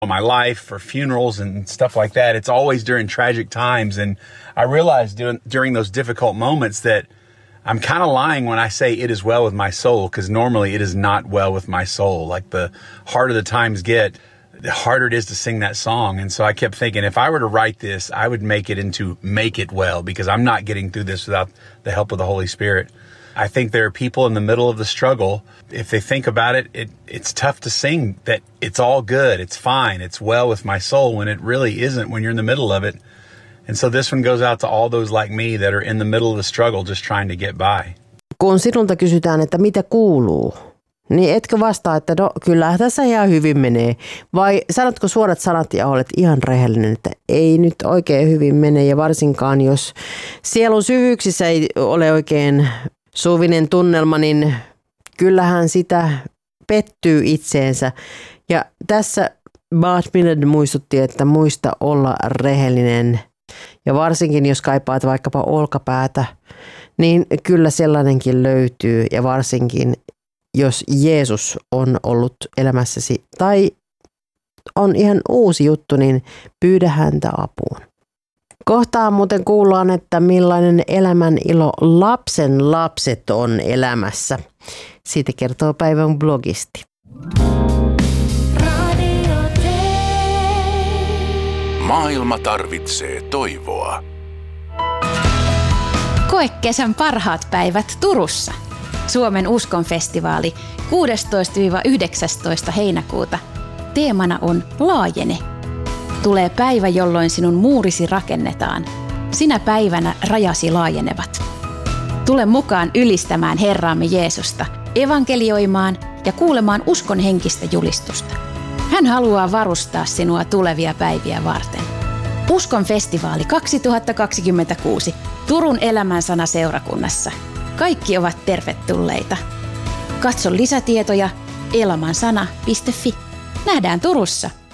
my life or funerals and stuff like that, it's always during tragic times. And I realized during those difficult moments that I'm kind of lying when I say it is well with my soul, because normally it is not well with my soul. Like, the harder the times get, the harder it is to sing that song. And so I kept thinking, if I were to write this, I would make it into Make It Well, because I'm not getting through this without the help of the Holy Spirit. I think there are people in the middle of the struggle, if they think about it, it's tough to sing that it's all good, it's fine, it's well with my soul, when it really isn't when you're in the middle of it. And so this one goes out to all those like me that are in the middle of the struggle just trying to get by. Kun sinulta kysytään, että mitä kuuluu, niin etkö vastaa, että no kyllä tässä ihan hyvin menee. Vai sanotko suorat sanat ja olet ihan rehellinen, että ei nyt oikein hyvin mene, ja varsinkaan jos sielun syvyyksissä ei ole oikein suvinen tunnelma, niin kyllähän sitä pettyy itseensä. Ja tässä Bart Millard muistutti, että muista olla rehellinen. Ja varsinkin jos kaipaat vaikkapa olkapäätä, niin kyllä sellainenkin löytyy. Ja varsinkin jos Jeesus on ollut elämässäsi tai on ihan uusi juttu, niin pyydä häntä apuun. Kohtaan muuten kuullaan, että millainen elämän ilo lapsen lapset on elämässä. Siitä kertoo päivän blogisti. Maailma tarvitsee toivoa. Koe kesän parhaat päivät Turussa. Suomen uskonfestivaali 16-19 heinäkuuta. Teemana on Laajene. Tulee päivä, jolloin sinun muurisi rakennetaan. Sinä päivänä rajasi laajenevat. Tule mukaan ylistämään Herraamme Jeesusta, evankelioimaan ja kuulemaan uskon henkistä julistusta. Hän haluaa varustaa sinua tulevia päiviä varten. Uskon festivaali 2026 Turun Elämänsana seurakunnassa. Kaikki ovat tervetulleita. Katso lisätietoja elamansana.fi. Nähdään Turussa!